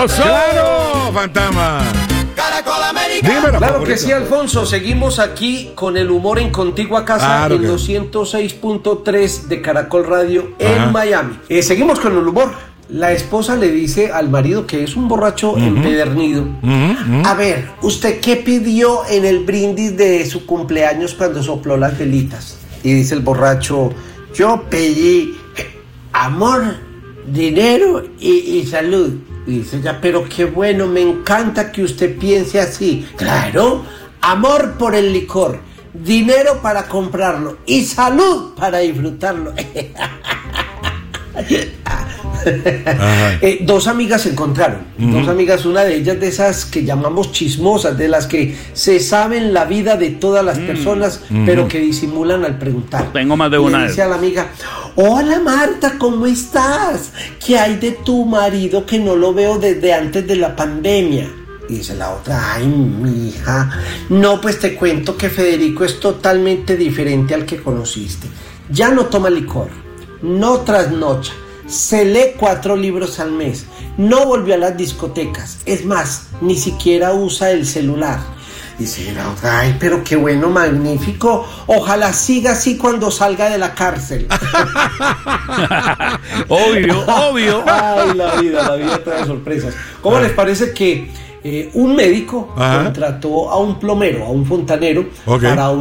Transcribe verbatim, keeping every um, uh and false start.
¡Oso! ¡Claro, fantasma! Dímelo, claro favorito. Que sí, Alfonso. Seguimos aquí con el humor en Contigua Casa, claro, en los ciento seis punto tres de Caracol Radio en Ajá. Miami. Eh, seguimos con el humor. La esposa le dice al marido, que es un borracho uh-huh. empedernido, uh-huh. a ver, ¿usted qué pidió en el brindis de su cumpleaños cuando sopló las velitas? Y dice el borracho, yo pedí amor, dinero y, y salud. Y dice ella, pero qué bueno, me encanta que usted piense así. Claro, amor por el licor, dinero para comprarlo y salud para disfrutarlo. eh, dos amigas se encontraron, uh-huh. dos amigas, una de ellas de esas que llamamos chismosas, de las que se saben la vida de todas las uh-huh. personas, uh-huh. pero que disimulan al preguntar. Tengo más de una. Y le dice a la amiga, hola Marta, ¿cómo estás? ¿Qué hay de tu marido que no lo veo desde antes de la pandemia? Y dice la otra, ay, mi hija, no, pues te cuento que Federico es totalmente diferente al que conociste. Ya no toma licor, no trasnocha, se lee cuatro libros al mes, no volvió a las discotecas, es más, ni siquiera usa el celular. Dice la otra, ay, pero qué bueno, magnífico, ojalá siga así cuando salga de la cárcel. Obvio, obvio. Ay, la vida, la vida trae sorpresas. ¿Cómo les parece que eh, un médico Ajá. contrató a un plomero, a un fontanero, okay. para un